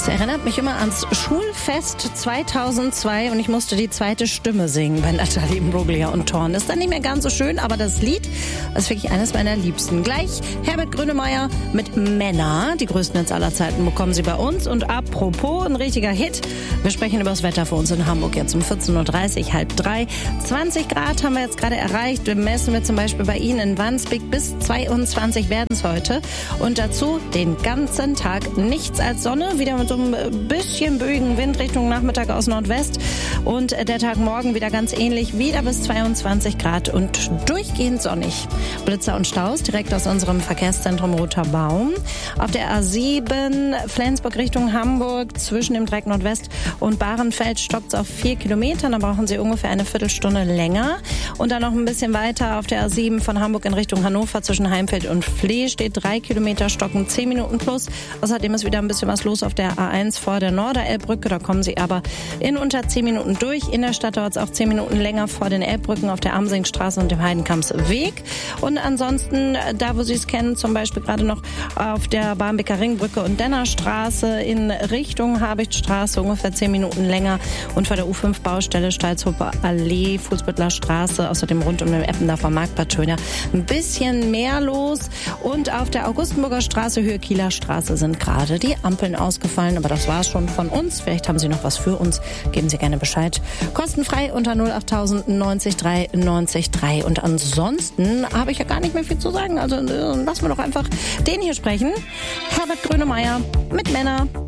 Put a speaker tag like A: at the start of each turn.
A: Das erinnert mich immer ans Schulfest 2002 und ich musste die zweite Stimme singen bei Nathalie Imbruglia und Thorn. Ist dann nicht mehr ganz so schön, aber das Lied ist wirklich eines meiner Liebsten. Gleich Herbert Grönemeyer mit Männer. Die größten Hits aller Zeiten bekommen Sie bei uns. Und apropos, ein richtiger Hit. Wir sprechen über das Wetter für uns in Hamburg jetzt um 14.30 Uhr, halb drei. 20 Grad haben wir jetzt gerade erreicht. Messen wir zum Beispiel bei Ihnen in Wandsbek. Bis 22 werden es heute. Und dazu den ganzen Tag nichts als Sonne. Wieder mit so ein bisschen böigen Wind Richtung Nachmittag aus Nordwest. Und der Tag morgen wieder ganz ähnlich. Wieder bis 22 Grad und durchgehend sonnig. Blitzer und Staus direkt aus unserem Verkehrszentrum Roter Baum. Auf der A7 Flensburg Richtung Hamburg zwischen dem Dreieck Nordwest und Bahrenfeld stockt es auf 4 Kilometern. Da brauchen Sie ungefähr eine Viertelstunde länger. Und dann noch ein bisschen weiter auf der A7 von Hamburg in Richtung Hannover zwischen Heimfeld und Fleh steht 3 Kilometer Stocken, 10 Minuten plus. Außerdem ist wieder ein bisschen was los auf der A1 vor der Norderelbbrücke. Da kommen Sie aber in unter 10 Minuten durch. In der Stadt dauert es auch 10 Minuten länger vor den Elbbrücken auf der Amsingstraße und dem Heidenkampsweg. Und ansonsten, da wo Sie es kennen, zum Beispiel gerade noch auf der Barmbeker Ringbrücke und Dennerstraße in Richtung Habichtstraße ungefähr 10 Minuten länger. Und vor der U5-Baustelle Stalzhofer Allee, Fußbüttler Straße, außerdem rund um den Eppendorfer Marktplatz Schöner ein bisschen mehr los. Und auf der Augustenburger Straße, Höhe Kieler Straße sind gerade die Ampeln ausgefallen. Aber das war's schon von uns. Vielleicht haben Sie noch was für uns. Geben Sie gerne Bescheid. Kostenfrei unter 08000 90 3 90 3. Und ansonsten habe ich ja gar nicht mehr viel zu sagen. Also lassen wir doch einfach den hier sprechen. Herbert Grönemeyer mit Männer.